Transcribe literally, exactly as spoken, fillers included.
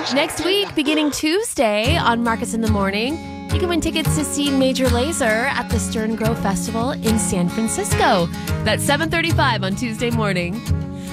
Next week, beginning Tuesday on Marcus in the Morning, you can win tickets to see Major Lazer at the Stern Grove Festival in San Francisco. That's seven thirty-five on Tuesday morning.